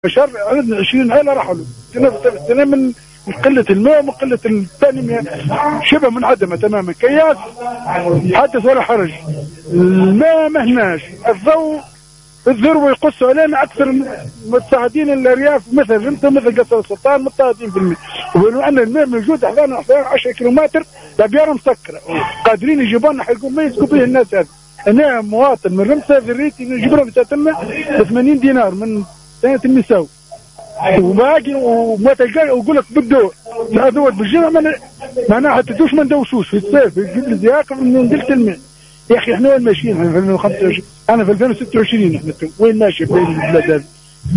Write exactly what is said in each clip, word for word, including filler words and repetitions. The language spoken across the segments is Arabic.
بشر عندنا عشرين عائلة رحلوا سنة من قلة الماء ومن قلة التنمية شبه منعدمة تماما. كياس حدث ولا حرج، الماء ما هناش، الضوء الذروة يقصوا علينا أكثر متساعدين الأرياف مثل رمتة مثل قصر السلطان متساعدين في الماء، وبما أن الماء موجود حوالي عشرة كيلومتر الأبيار مسكرة قادرين يجيبوا لنا حيكون ما يسكوا به الناس. هذا أنا مواطن من رمسة ذريتي نجيب لهم ب ثمانين دينار من سنة النساء وباقي وما تلقى ويقول لك بالدور تعذوت بالجمع معناها حتى توش ما ندوشوش في الصيف يجيب لي زياقه من قلة الماء. يا اخي احنا وين ماشيين؟ انا في ألفين وخمسة وعشرين انا في ألفين وستة وعشرين احنا وين ماشي بين البلاد هذه؟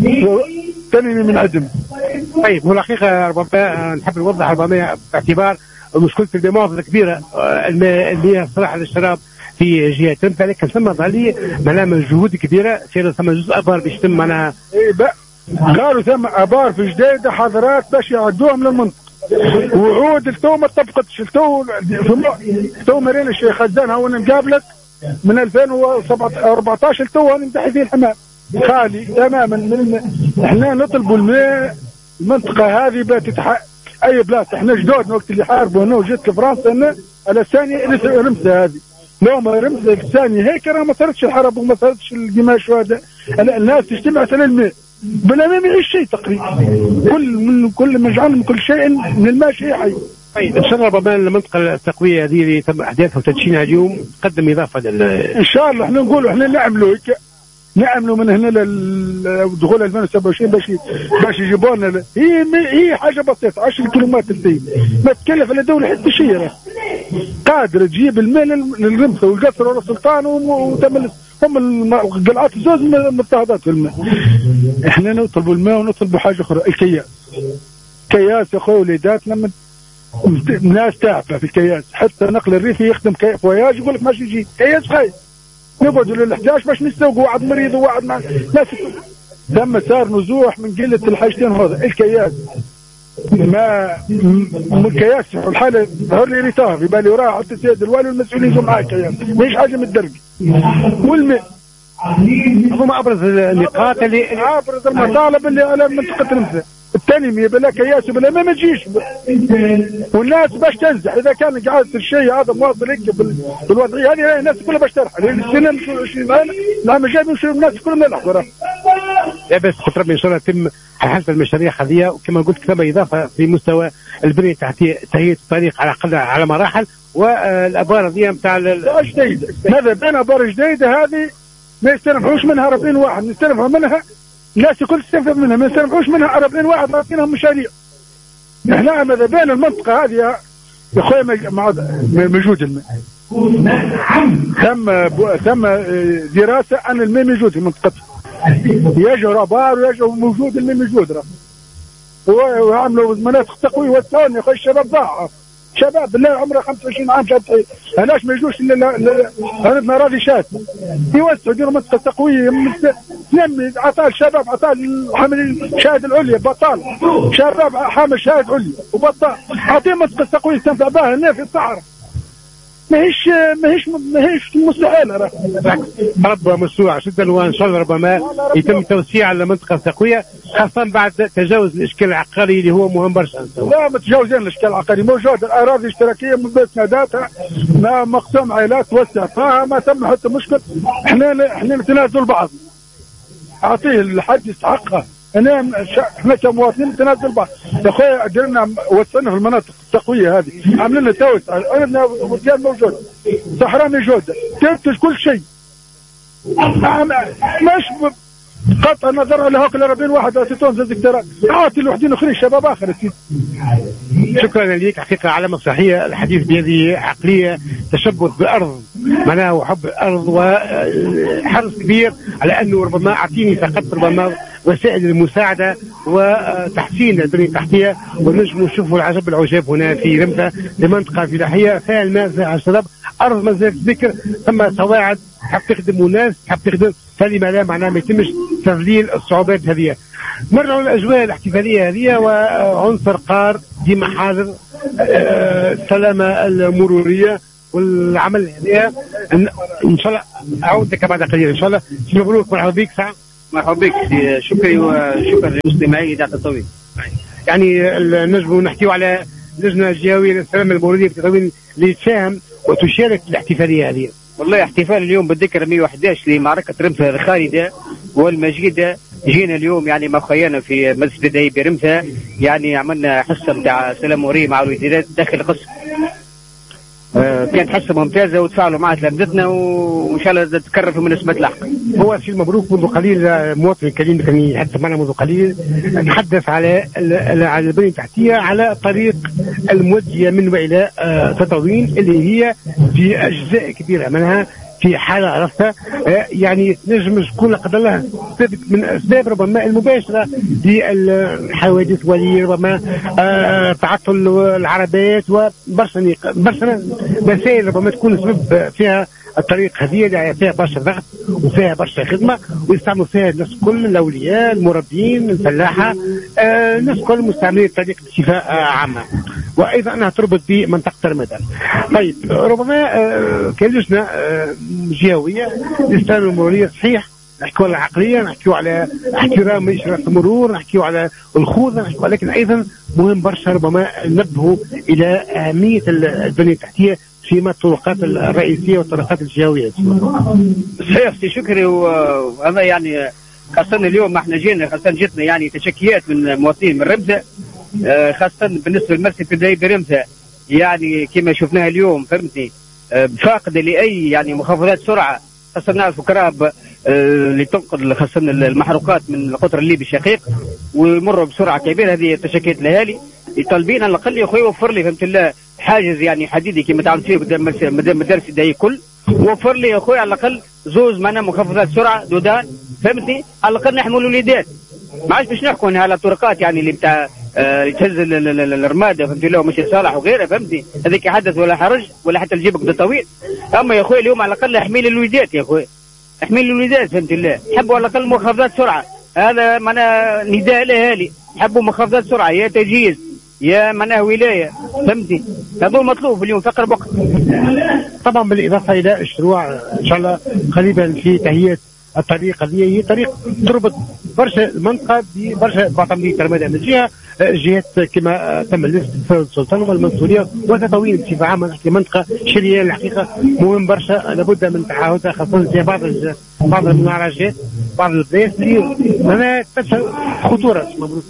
تنمي من عدم. طيب هو الحقيقه ربما نحب نوضح ربما باعتبار مشكله المناطق الكبيره المياه صراحه للشراب في جهه رمسة، لكن ثم ظهر معناها جهود كبيره في ثم جزء ابار باش يتم معناها قالوا ثم ابار في جديده حضرات باش يعدوهم للمنطقه وعود التو ما طبقتش التو تو مرينا الشيخ خزان هو نقابلك من ألفين وأربعطاش التو نمتحي فيه الحمام خالي تماما من احنا نطلبوا الماء المنطقه هذه بتتح اي بلاصه. احنا جدودنا وقت اللي حاربوا هنا وجيت لفرنسا هنا على الثانيه رمسة هذه لو ما رمسة الثانيه هيك راه ما صارتش الحرب وما صارتش القماش وهذا الناس تجتمع على الماء بلا ما يعيش شيء تقريبا كل من كل مجعل من كل شيء من الماء شيء حي. طيب ان شاء الله ربما المنطقه التقويه هذه اللي تم احداثها وتدشينها اليوم تقدم اضافه لل ان شاء الله. احنا نقولوا احنا نعملوا هيك نعملوا من هنا لدخول ألفين وسبعة وعشرين باش باش يجيبوا لنا هي هي حاجه بسيطه عشرة كيلومتر سي ما تكلف على دوله حتى شيء قادر تجيب الماء للرمسة والقصر والسلطان وتم هم القلعات الزوز مضطهدات في الماء. احنا نطلبوا الماء ونطلبوا حاجه اخرى الكياس. كياس يا اخوي وليداتنا من ناس تعبه في الكياس حتى نقل الريفي يخدم كيف وياج يقول لك ماشي يجي كياس خايف نقعدوا للاحتياج باش نستوقوا واحد مريض وواحد مع ناس ثم صار نزوح من قله الحاجتين هذا الكياس ما من الكياس الحاله ظهر لي ريتاف يبقى لي وراه حتى السيد الوالي والمسؤولين يجوا معاه الكياس ماهيش حاجه من الدرج والماء هما ابرز النقاط اللي ابرز المطالب اللي على منطقه رمسة التنميه بلا كياس وبلا ما ما تجيش والناس باش تنزح اذا كان قاعد الشيء هذا مواصل هيك بالوضعيه هذه الناس كلها باش ترحل السنه العام الجاي بيمشوا الناس كلهم يلحقوا. لا بس قرب ان شاء الله يتم حل المشاريع هذه وكما قلت كما اضافه في مستوى البنيه التحتيه تهيئه الطريق على اقل على مراحل والابار هذه نتاع جديده. ماذا بين ابار جديده هذه ما يستنفعوش منها أربعين واحد نستنفعوا منها الناس الكل تستنفع منها ما يستنفعوش منها أربعين واحد رافينهم مشاريع. احنا ماذا بين المنطقه هذه يا اخويا موجود الماء تم تم دراسه ان الماء موجود في منطقتها يجوا ابار ويجوا موجود الماء موجود راه وعملوا مناطق تقويه والثاني يا اخوي الشباب ضاعوا شباب بالله عمره خمسة وعشرين عام شاد علاش ما يجوش الا عندنا راضي شات يوسعوا يديروا منطقه تقويه تنمي عطاء الشباب عطاء حامل الشهاده العليا بطال شباب حامل شهاده عليا وبطال اعطيه منطقه تقويه يستنفع بها هنا في الصحراء ماهيش ماهيش ماهيش مستحيل راه ربما مشروع جدا وان شاء الله ربما يتم توسيع المنطقه التقويه خاصه بعد تجاوز الاشكال العقاري اللي هو مهم برشا. لا ما تجاوزين الاشكال العقاري موجود الاراضي الاشتراكيه من بيت ناداتها ما مقسوم عائلات توسع فيها ما تم حتى مشكل. احنا احنا نتنازل بعض اعطيه الحد يستحقها انا احنا كمواطنين نتنازل بعض يا اخويا قدرنا وسعنا في المناطق التقويه هذه عاملين لنا توسع عندنا وديان موجود صحراء موجوده تنتج كل شيء مش قطع النظر على هاك الأربعين واحد أعطيتهم زي دكتوراه أعطي الوحدين آخرين شباب آخر. شكرا لك حقيقة على مسرحية الحديث بهذه عقلية تشبث بالأرض معناها وحب الأرض وحرص كبير على أنه ربما أعطيني فقط ربما وسائل المساعدة وتحسين البنية التحتية ونجم نشوفوا العجب العجاب هنا في رمسة لمنطقة فلاحية فيها الماء فيها الشراب أرض ما زالت ذكر ثم صواعد حب تخدم ناس حب تخدم فلما لا معناها ما يتمش تذليل الصعوبات هذه. مروا الأجواء الاحتفالية هذه وعنصر قار ديما حاضر السلامة المرورية والعمل هذه ان شاء الله اعود لك بعد قليل ان شاء الله. مبروك مرحبا بك ساعة مرحبا بك شكري وشكرا للمستمعين إذاعة الطويل. يعني نجم نحكيو على لجنة جهوية للسلامة المرورية في تطويل اللي تساهم وتشارك في الاحتفالية هذه. والله احتفال اليوم بالذكرى مئة وأحد عشر لمعركة رمثة الخالدة والمجيدة. جينا اليوم يعني مع خيانا في مسجد دايب رمثة، يعني عملنا حصة نتاع سلام مرورية مع الوزيرات داخل القسم. آه كانت حصة ممتازة وتفاعلوا مع تلامذتنا وإن شاء الله تتكرر في مناسبات لاحقة. هو سي مبروك منذ قليل مواطن كريم كان يتحدث معنا منذ قليل تحدث على على البنية التحتية على الطريق المودية من وإلى آه تطاوين اللي هي في أجزاء كبيرة منها في حالة عرفتها آه يعني نجم تكون قدر الله من أسباب ربما المباشرة للحوادث ولي ربما آه تعطل العربات وبرشا برشا مسائل ربما تكون سبب فيها الطريق هذه اللي فيها برشا ضغط وفيها برشا خدمه ويستعملوا فيها الناس الكل الاولياء المربين الفلاحه آه الناس الكل مستعملين الطريق بصفه آه عامه، وايضا انها تربط بمنطقه رمضان. طيب ربما آه كلجنه آه جهويه للسلامه المروريه صحيح نحكيو على العقليه، نحكيو على احترام اشارات المرور، نحكيو على الخوذه، نحكيو لكن ايضا مهم برشا ربما ننبهوا الى اهميه البنيه التحتيه فيما الطرقات الرئيسيه والطرقات الجهويه. صحيح سي شكري، وهذا يعني خاصه اليوم ما احنا جينا خاصه جتنا يعني تشكيات من مواطنين من رمثة، خاصه بالنسبه لمرسى في دايب رمثة يعني كما شفناها اليوم فهمتني فاقده لاي يعني مخفضات سرعه، خاصه نعرف كراب اللي تنقل خاصه المحروقات من القطر الليبي الشقيق ويمروا بسرعه كبيره. هذه تشكيات الاهالي يطالبين على الاقل يا اخوي وفر لي فهمت الله حاجز يعني حديدي كما تعمل فيه مدارس الدهي كل، وفر لي يا اخوي على الاقل زوز معنا مخفضات سرعه دودان فهمتني، على الاقل نحملوا الوليدات ما عادش باش نحكوا على الطرقات يعني اللي بتاع آه تهز الرماده فهمت الله ومشي صالح وغيره فهمتني، هذيك حدث ولا حرج ولا حتى الجيب قد طويل. اما يا اخوي اليوم على الاقل احميل الوليدات يا اخوي، احميل الوليدات فهمت الله، حبوا على الاقل مخفضات سرعه، هذا معناه نداء الاهالي، حبوا مخفضات سرعه يا تجهيز يا معناه ولايه فهمتني، هذا مطلوب اليوم في اقرب وقت. طبعا بالاضافه الى الشروع ان شاء الله قريبا في تهيئه الطريق هذه، هي طريق تربط برشا المنطقه ببرشا بعضميه رمضان من جهه جهات كما تم الليست السلطان والمنصوريه وتطويل بصفه عامه نحكي منطقه شريانه الحقيقه مهم برشا لابد من تعهدها خاصه في بعض بعض المعالجات بعض البلايص اللي انا تشهد خطوره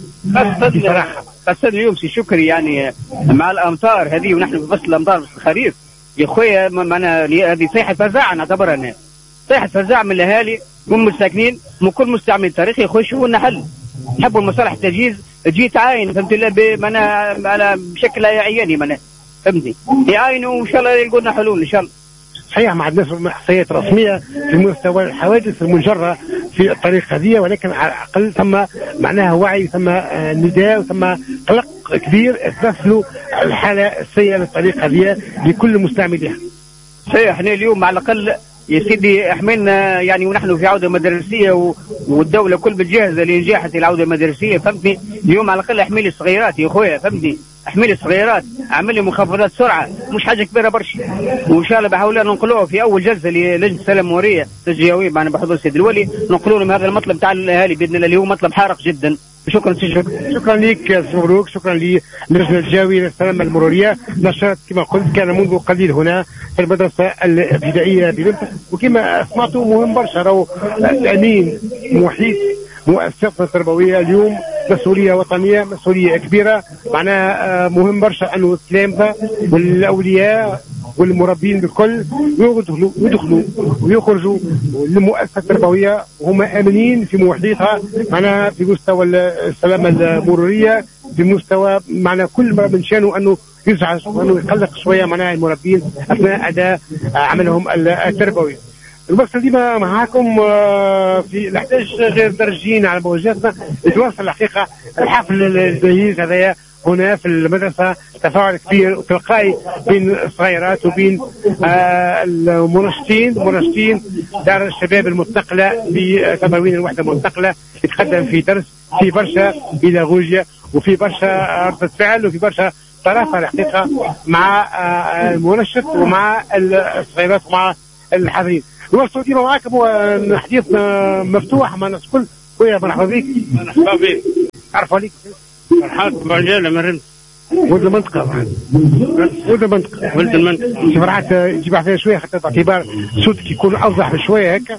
بصراحه خاصه اليوم سي شكري يعني مع الامطار هذه ونحن في فصل الامطار في الخريف يا خويا معنا هذه صيحه فزاعه نعتبرها انا صيحه فزاعه من الاهالي من الساكنين من كل مستعمل الطريق يا خويا شوفوا لنا حل، حبوا المصالح التجهيز تجي تعاين فهمت الله بمعنى على بشكل عياني معناه فهمتني يعاينوا وان شاء الله يلقوا لنا حلول ان شاء الله. صحيح ما عندناش احصائيات رسميه في مستوى الحوادث المنجره في الطريق هذه، ولكن على الاقل ثم معناها وعي ثم نداء وثم قلق كبير تمثلوا الحاله السيئه للطريق هذه لكل مستعمليها. صحيح احنا اليوم على الاقل يا سيدي احملنا يعني ونحن في عوده مدرسيه والدوله كل بتجهز لنجاح العوده المدرسيه فهمتني، اليوم على الاقل احمل الصغيرات يا اخويا فهمتني، احمل الصغيرات اعمل لي مخفضات سرعه مش حاجه كبيره برشا، وان شاء الله بحاول ننقلوها في اول جلسه للجنه السلامه المروريه الجهويه معنا بحضور السيد الولي ننقلوا لهم هذا المطلب تاع الاهالي باذن الله اللي هو مطلب حارق جدا. شكرا سي شكرا. شكرا لك سي مبروك، شكرا للجنه الجهويه للسلامه المروريه، نشرت كما قلت كان منذ قليل هنا في المدرسه الابتدائيه برمثة، وكما سمعتوا مهم برشا راهو الامين محيط مؤسساتنا التربويه اليوم مسؤوليه وطنيه مسؤوليه كبيره، معناها مهم برشا انه التلامذه والاولياء والمربين بالكل يدخلوا يدخلوا ويخرجوا للمؤسسه التربويه وهم امنين في محيطها، معناها في مستوى السلامه المروريه في مستوى معناها كل ما من شانه انه يزعج وانه يقلق شويه معناها المربين اثناء اداء عملهم التربوي. المقصد ديما معاكم في نحتاج غير درجين على مواجهتنا يتواصل الحقيقه الحفل الجهيز هذايا هنا في المدرسه تفاعل كبير وتلقائي بين الصغيرات وبين آه المنشطين منشطين دار الشباب المنتقله بتمارين الوحده المنتقله يتقدم في درس في برشا بيداغوجيا وفي برشا رده فعل وفي برشا طرافه الحقيقه مع آه المنشط ومع الصغيرات ومع الحاضرين. نوصلوا ديما معاكم وحديثنا مفتوح مع الناس الكل. خويا مرحبا بك. مرحبا بك. عرف عليك فرحات برجاله من رمز. ولد المنطقة. ولد المنطقة. ولد المنطقة. فرحات تجيب عليها شوية حتى باعتبار صوتك يكون أوضح شوية هكا.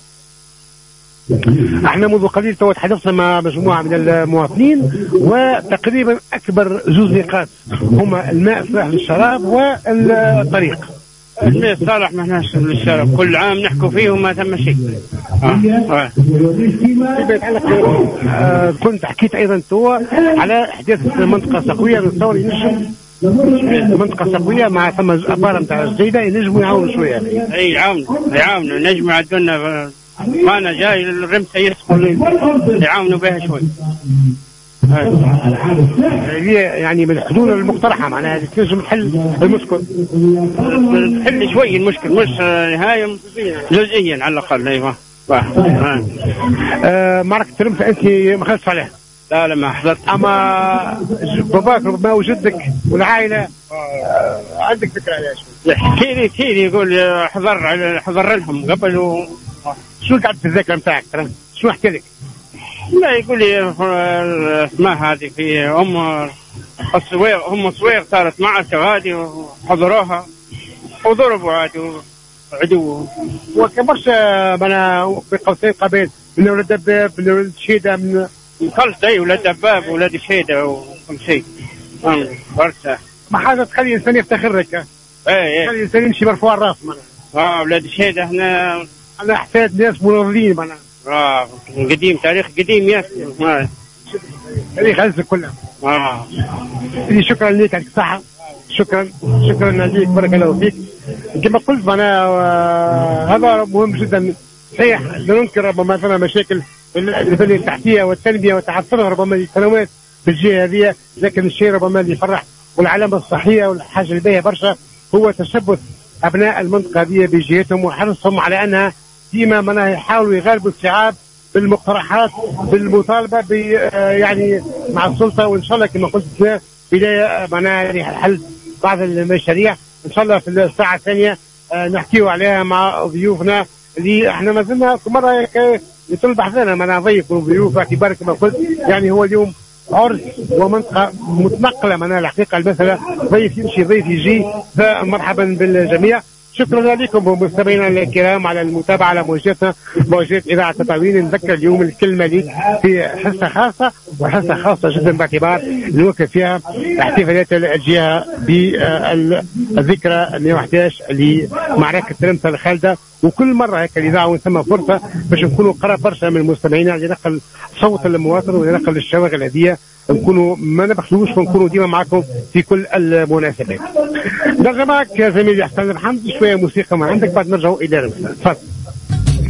احنا منذ قليل تو تحدثنا مع مجموعة من المواطنين وتقريبا أكبر زوز نقاط هما الماء الصالح للشراب والطريق. الماء الصالح ما احناش للشراب، كل عام نحكوا فيه وما ثم شيء. آه. آه. كنت حكيت أيضا تو على إحداث منطقة سقوية نتصور ينجم منطقة سقوية مع ثم أبار نتاع جديدة ينجموا يعاونوا شوية. أي يعاونوا يعاونوا نجموا عندنا معنا جاي الرمسة يسقوا يعاونوا بها شوي. هي يعني من الحلول المقترحة معناها تنجم تحل المشكل. تحل شوي المشكل مش نهاية جزئيا على الأقل. أيوة. آه معركة رمسة أنت ما خلصت عليها؟ لا لا ما حضرت. أما باباك ربما وجدك والعائلة آه عندك فكرة عليها شوي؟ احكي لي احكي لي يقول حضر حضر لهم قبل و... شو قعدت في الذاكرة نتاعك ترى؟ شو حكى لك؟ لا يقول لي اسمها هذه في ام الصويغ ام الصويغ صارت معركة هذه وحضروها وضربوا عادي عدو. وكبرش انا في قوسين قبيل من ولد دباب من ولد شيدة من خلص اي ولاد دباب ولاد شيدة وكل شيء. فرصة ما حاجة تخلي الانسان يفتخر لك. ايه ايه تخلي الانسان يمشي مرفوع الراس معنا. اه ولاد شيدة احنا انا احفاد ناس مناضلين معنا. اه قديم تاريخ قديم ياسر. اه تاريخ عز كلها. اه شكرا لك على الصحة. شكرا شكرا لك بارك الله فيك. كما قلت انا هذا مهم جدا. صحيح لا ننكر ربما مثلا مشاكل البنية التحتية والتنمية وتعثرها ربما للسنوات في الجهة هذه، لكن الشيء ربما اللي يفرح والعلامة الصحية والحاجة الباهية برشا هو تشبث أبناء المنطقة هذه بجهتهم وحرصهم على أنها ديما معناها يحاولوا يغالبوا الشعاب بالمقترحات بالمطالبة ب يعني مع السلطة، وإن شاء الله كما قلت بداية معناها حل بعض المشاريع إن شاء الله في الساعة الثانية نحكيوا عليها مع ضيوفنا اللي احنا ما زلنا كل مرة يطل بحثنا معناها ضيف وضيوف باعتبار كما قلت يعني هو اليوم عرس ومنطقة متنقلة معناها الحقيقة المسألة ضيف يمشي ضيف يجي، فمرحبا بالجميع. شكرا لكم مستمعينا الكرام على المتابعة على موجاتنا موجات إذاعة تطاوين. نذكر اليوم الكلمة لي في حصة خاصة وحصة خاصة جدا باعتبار نوقف فيها احتفالات الجهة بالذكرى مئة وأحد عشر لمعركة رمسة الخالدة، وكل مرة هيك الإذاعة ونسمى فرصة باش نكونوا قرب برشا من المستمعين لنقل صوت المواطن ولنقل الشواغل هذه، نكونوا ما نبخلوش ونكونوا ديما معكم في كل المناسبات. نرجع معك يا زميلي حسن الحمد شوية موسيقى ما عندك بعد نرجعوا إلى رمسة. تفضل.